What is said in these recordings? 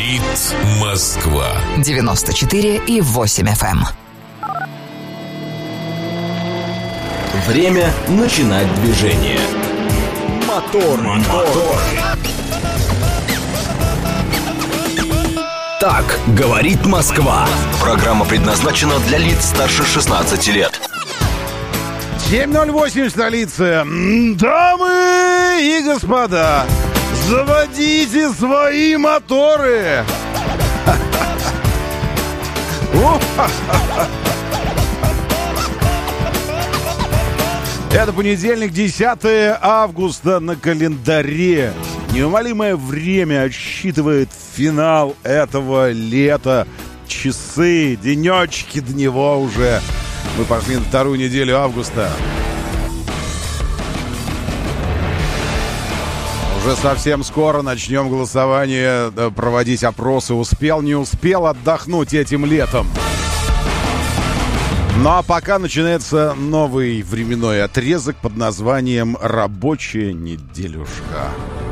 Говорит Москва. 94,8 FM. Время начинать движение. Мотор. Так говорит Москва. Программа предназначена для лиц старше 16 лет. 7:08 в столице. Дамы и господа, заводите свои моторы. Это понедельник, 10 августа на календаре. Неумолимое время отсчитывает финал этого лета. Часы, денечки до него уже. Мы пошли на вторую неделю августа. Уже совсем скоро начнем голосование, проводить опросы. Успел, не успел отдохнуть этим летом. Ну а пока начинается новый временной отрезок под названием «Рабочая неделюшка».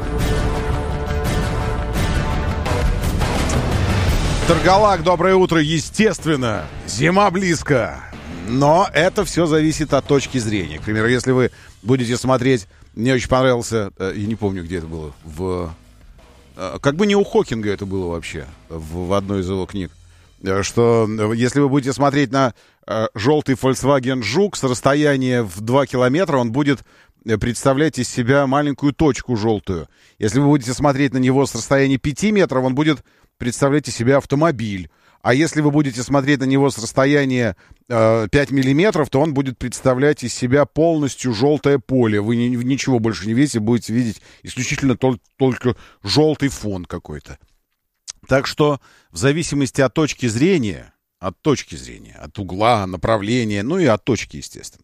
Таргалак, доброе утро. Естественно, зима близко. Но это все зависит от точки зрения. К примеру, если вы будете смотреть... Мне очень понравился... Я не помню, где это было. Как бы не у Хокинга это было вообще. В одной из его книг. Что если вы будете смотреть на желтый Volkswagen Жук с расстояния в 2 километра, он будет представлять из себя маленькую точку желтую. Если вы будете смотреть на него с расстояния 5 метров, он будет представлять из себя автомобиль. А если вы будете смотреть на него с расстояния 5 миллиметров, то он будет представлять из себя полностью желтое поле. Вы ничего больше не видите, будете видеть исключительно только желтый фон какой-то. Так что в зависимости от точки зрения, от угла, направления, ну и от точки, естественно,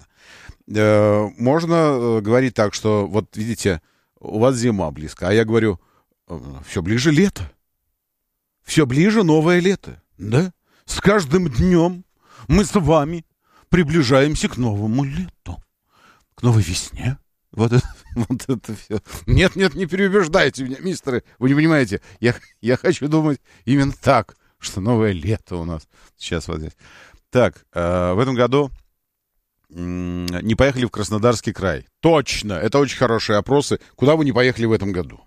можно говорить так, что вот видите, у вас зима близко, а я говорю, все ближе лето, все ближе новое лето, да? С каждым днем мы с вами приближаемся к новому лету, к новой весне. Вот это все. Нет, не переубеждайте меня, мистеры. Вы не понимаете, я хочу думать именно так, что новое лето у нас сейчас вот здесь. Так, в этом году не поехали в Краснодарский край. Точно, это очень хорошие опросы. Куда вы не поехали в этом году?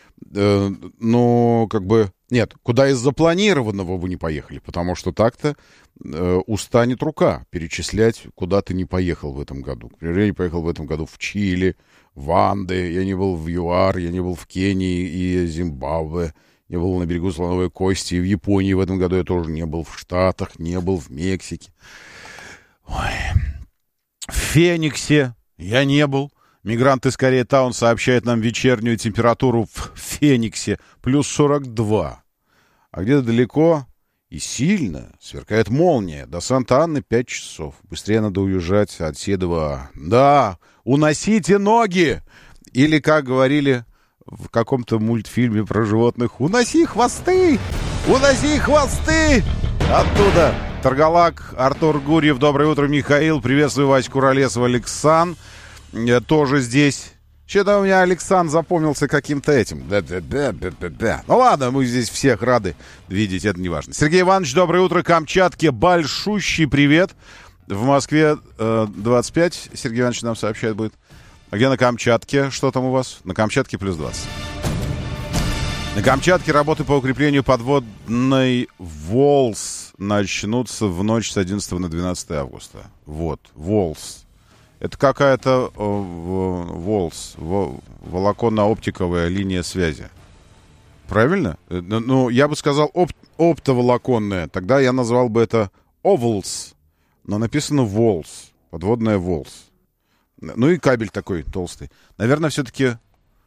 Ну, как бы... Нет, куда из запланированного вы не поехали, потому что так-то устанет рука перечислять, куда ты не поехал в этом году. Например, я не поехал в этом году в Чили, в Анды, я не был в ЮАР, я не был в Кении и Зимбабве, не был на берегу Слоновой Кости, и в Японии в этом году я тоже не был, в Штатах, не был в Мексике. Ой. В Фениксе я не был. Мигранты из Корея-таун сообщают нам вечернюю температуру в Фениксе плюс 42. А где-то далеко и сильно сверкает молния. До Санта-Анны 5 часов. Быстрее надо уезжать от Седова. Да, уносите ноги! Или, как говорили в каком-то мультфильме про животных, уноси хвосты! Уноси хвосты! Оттуда. Таргалак, Артур Гурьев, доброе утро, Михаил. Приветствую Ваську Куролесова, Александр. Тоже здесь. Что-то у меня Александр запомнился каким-то этим. Ну ладно, мы здесь всех рады видеть, это не важно. Сергей Иванович, доброе утро, Камчатке. Большущий привет. В Москве 25, Сергей Иванович нам сообщает будет. А где на Камчатке? Что там у вас? На Камчатке плюс 20. На Камчатке работы по укреплению подводной ВОЛС начнутся в ночь с 11 на 12 августа. Вот, ВОЛС. Это какая-то ВОЛС, волоконно-оптиковая линия связи. Правильно? Ну, я бы сказал оптоволоконная. Тогда я назвал бы это ОВЛС. Но написано ВОЛС, подводная ВОЛС. Ну и кабель такой толстый. Наверное, все-таки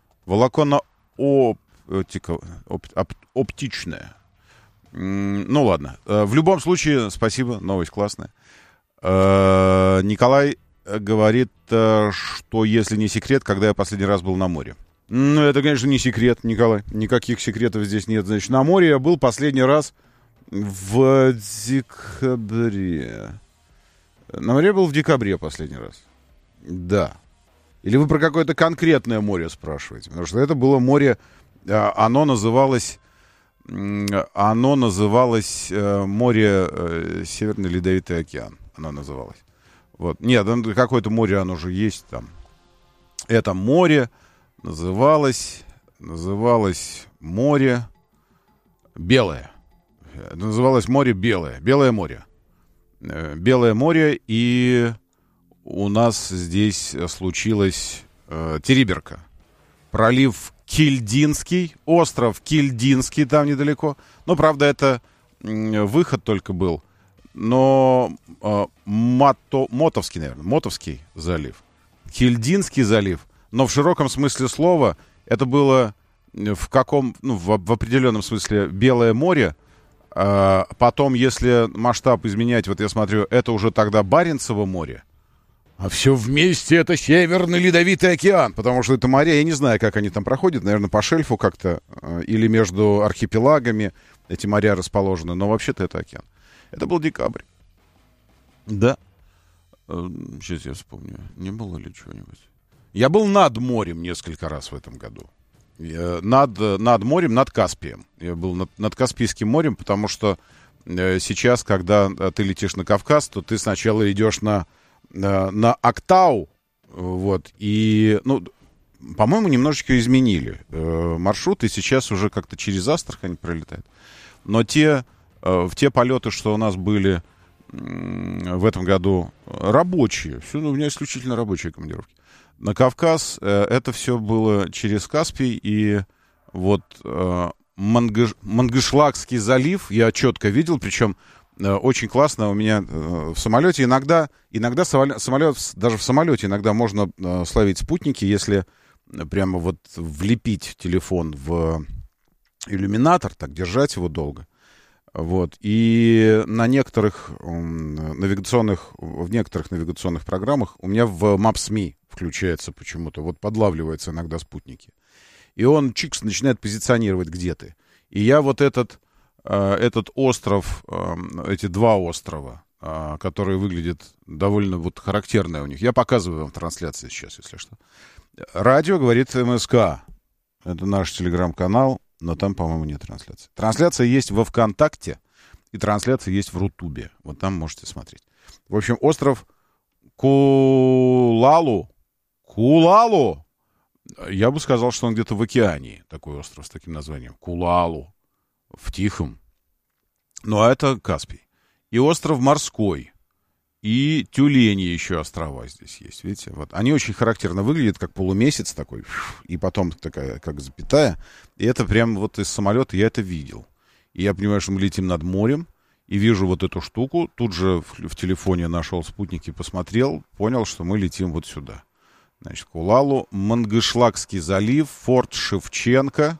волоконно-оптичная. Ну ладно. В любом случае, спасибо, новость классная. Николай говорит, что, если не секрет, когда я последний раз был на море. Ну, это, конечно, не секрет, Николай. Никаких секретов здесь нет. Значит, на море я был последний раз в декабре. На море был в декабре последний раз. Да. Или вы про какое-то конкретное море спрашиваете? Потому что это было море, оно называлось оно называлось море Северный Ледовитый океан. Оно называлось. Вот. Нет, какое-то море, оно же есть там. Это море называлось море Белое. Называлось море Белое. Белое море. Белое море, и у нас здесь случилась Териберка. Пролив Кильдинский, остров Кильдинский там недалеко. Но, правда, это выход только был. Но Мотовский, наверное, Мотовский залив. Кильдинский залив. Но в широком смысле слова это было в определенном смысле Белое море. Потом, если масштаб изменять, вот я смотрю, это уже тогда Баренцево море. А все вместе это Северный Ледовитый океан, потому что это моря, я не знаю, как они там проходят, наверное, по шельфу как-то, или между архипелагами эти моря расположены, но вообще-то это океан. Это был декабрь. Да. Сейчас я вспомню, не было ли чего-нибудь? Я был над морем несколько раз в этом году. Над морем, над Каспием. Я был над Каспийским морем, потому что сейчас, когда ты летишь на Кавказ, то ты сначала идешь на Актау, вот, и, по-моему, немножечко изменили маршрут, и сейчас уже как-то через Астрахань пролетает. Но в те полеты, что у нас были в этом году рабочие, у меня исключительно рабочие командировки, на Кавказ это все было через Каспий, и вот Мангышлакский залив я четко видел, причем очень классно у меня в самолете. Иногда самолет, даже в самолете иногда можно словить спутники, если прямо вот влепить телефон в иллюминатор, так держать его долго. Вот. И в некоторых навигационных программах у меня в Maps.me включается почему-то, вот подлавливаются иногда спутники. И он чикс начинает позиционировать, где ты. И я вот этот остров, эти два острова, которые выглядят довольно вот характерно у них. Я показываю вам трансляции сейчас, если что. Радио говорит МСК. Это наш телеграм-канал, но там, по-моему, нет трансляции. Трансляция есть во ВКонтакте, и трансляция есть в Рутубе. Вот там можете смотреть. В общем, остров Кулалу. Я бы сказал, что он где-то в океании. Такой остров с таким названием. Кулалу. В Тихом. Ну, а это Каспий. И остров Морской. И Тюлени еще острова здесь есть. Видите? Вот. Они очень характерно выглядят, как полумесяц такой. И потом такая, как запятая. И это прямо вот из самолета я это видел. И я понимаю, что мы летим над морем. И вижу вот эту штуку. Тут же в телефоне нашел спутники, посмотрел. Понял, что мы летим вот сюда. Значит, Кулалу, Мангышлакский залив, форт Шевченко.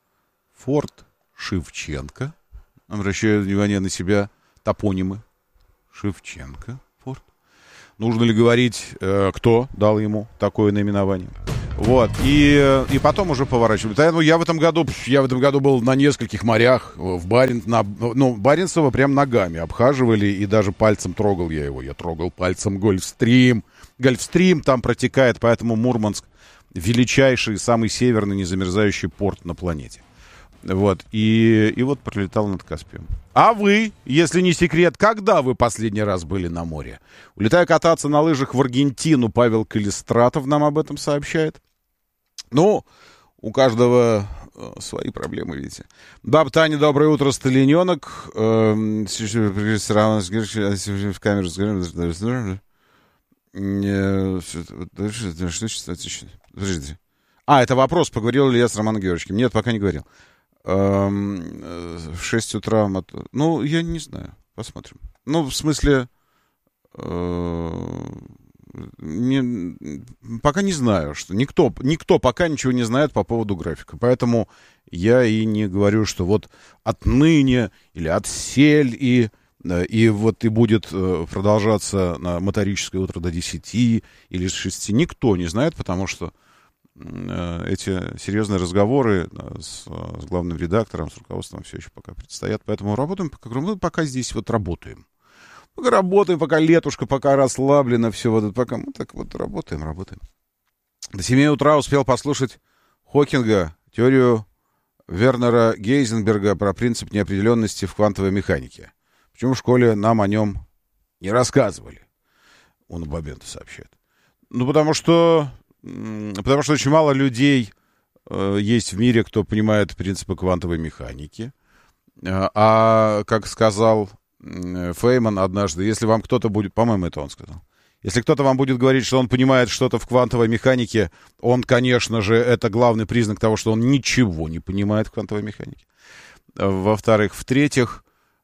Обращаю внимание на себя топонимы. Шевченко, форт. Нужно ли говорить, кто дал ему такое наименование? Вот. И потом уже поворачиваем. Я в этом году был на нескольких морях. Баренцево прям ногами обхаживали, и даже пальцем трогал я его. Я трогал пальцем Гольфстрим. Гольфстрим там протекает, поэтому Мурманск величайший, самый северный незамерзающий порт на планете. Вот, и вот пролетал над Каспием. А вы, если не секрет, когда вы последний раз были на море? Улетая кататься на лыжах в Аргентину, Павел Калистратов нам об этом сообщает. У каждого свои проблемы, видите. Баб Таня, доброе утро, сталиненок. В камеру. Подождите. Это вопрос, поговорил ли я с Романом Георгиевичем. Нет, пока не говорил. В 6 утра... я не знаю. Посмотрим. В смысле... пока не знаю, что никто пока ничего не знает по поводу графика. Поэтому я и не говорю, что вот отныне или отсель и будет продолжаться на моторическое утро до 10 или с 6. Никто не знает, потому что эти серьезные разговоры с главным редактором, с руководством все еще пока предстоят. Поэтому работаем, пока здесь вот работаем. Пока работаем, пока летушка, пока расслаблено все. Пока мы так вот работаем. До 7 утра успел послушать Хокинга, теорию Вернера Гейзенберга про принцип неопределенности в квантовой механике? Почему в школе нам о нем не рассказывали? Он об Бабенто сообщает. Ну, потому что очень мало людей есть в мире, кто понимает принципы квантовой механики. А как сказал Фейман однажды, если вам кто-то будет, по-моему, это он сказал, если кто-то вам будет говорить, что он понимает что-то в квантовой механике, он, конечно же, это главный признак того, что он ничего не понимает в квантовой механике. Во-вторых, в-третьих,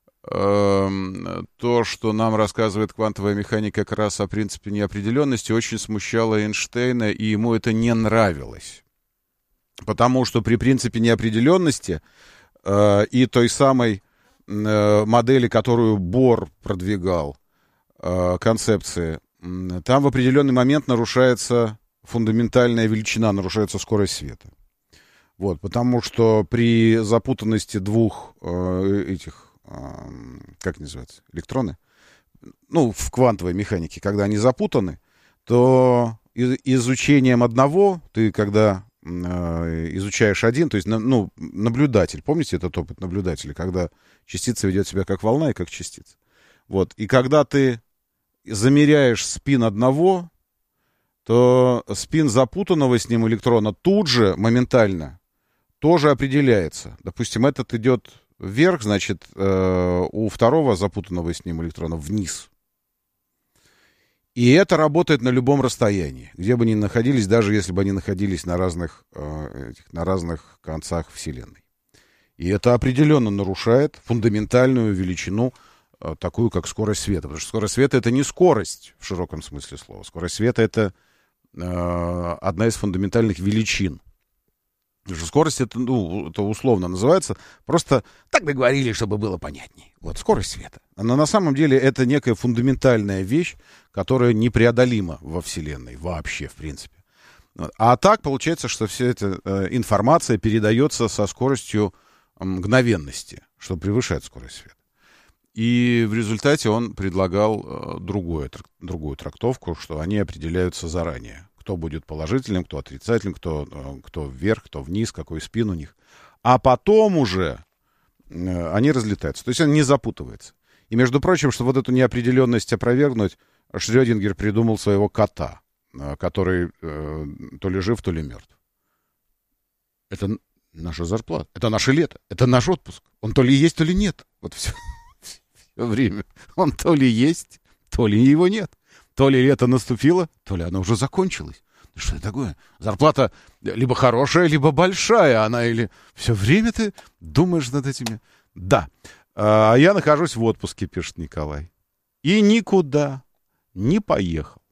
то, что нам рассказывает квантовая механика как раз о принципе неопределенности, очень смущало Эйнштейна, и ему это не нравилось. Потому что при принципе неопределенности и той самой модели, которую Бор продвигал, концепции, там в определенный момент нарушается фундаментальная величина, нарушается скорость света. Вот, потому что при запутанности двух как называется, электроны, ну, в квантовой механике, когда они запутаны, то изучением одного, ты когда изучаешь один, то есть, ну, наблюдатель, помните этот опыт наблюдателя, когда частица ведет себя как волна и как частица. Вот, и когда ты замеряешь спин одного, то спин запутанного с ним электрона тут же, моментально, тоже определяется. Допустим, этот идет вверх, значит, у второго запутанного с ним электрона вниз. И это работает на любом расстоянии, где бы они находились, даже если бы они находились на разных концах Вселенной. И это определенно нарушает фундаментальную величину, такую как скорость света. Потому что скорость света — это не скорость в широком смысле слова. Скорость света — это одна из фундаментальных величин. Потому что скорость это условно называется, просто так договорились, чтобы было понятней. Вот скорость света. Но на самом деле это некая фундаментальная вещь, которая непреодолима во Вселенной вообще, в принципе. А так получается, что вся эта информация передается со скоростью мгновенности, что превышает скорость света. И в результате он предлагал другую трактовку, что они определяются заранее. Кто будет положительным, кто отрицательным, кто вверх, кто вниз, какой спин у них. А потом уже они разлетаются. То есть он не запутывается. И, между прочим, чтобы вот эту неопределенность опровергнуть, Шрёдингер придумал своего кота, который то ли жив, то ли мертв. Это наша зарплата, это наше лето, это наш отпуск. Он то ли есть, то ли нет. Вот все время. Он то ли есть, то ли его нет. То ли лето наступило, то ли оно уже закончилось. Что это такое? Зарплата либо хорошая, либо большая. Она или... Все время ты думаешь над этими... Да. А я нахожусь в отпуске, пишет Николай. И никуда не поехал.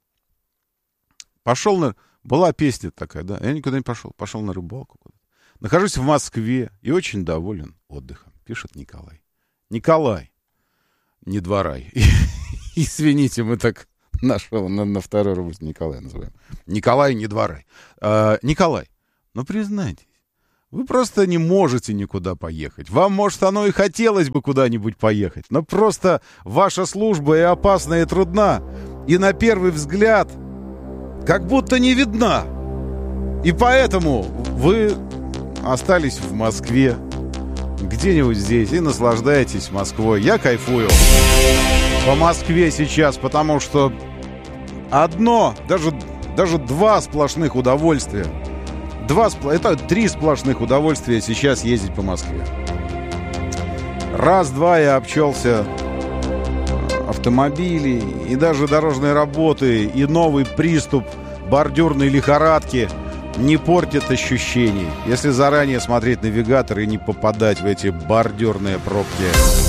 Пошел на... Была песня такая, да? Я никуда не пошел. Пошел на рыбалку. Нахожусь в Москве и очень доволен отдыхом, пишет Николай. Николай, не дворай. Извините, мы так... Нашел на второй рубль Николая называем. Николай, не дворай. Николай, ну признайтесь, вы просто не можете никуда поехать. Вам, может, оно и хотелось бы куда-нибудь поехать, но просто ваша служба и опасна, и трудна, и на первый взгляд как будто не видна. И поэтому вы остались в Москве, где-нибудь здесь, и наслаждаетесь Москвой. Я кайфую по Москве сейчас, потому что даже два сплошных удовольствия. Это 3 сплошных удовольствия сейчас ездить по Москве. Раз-два я обчелся автомобилей, и даже дорожной работы, и новый приступ бордюрной лихорадки не портит ощущений, если заранее смотреть навигатор и не попадать в эти бордюрные пробки.